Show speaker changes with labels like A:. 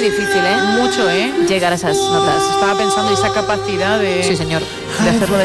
A: difícil,
B: Mucho,
A: llegar a esas notas.
B: Estaba pensando esa capacidad de,
A: sí, señor,
B: de hacerlo de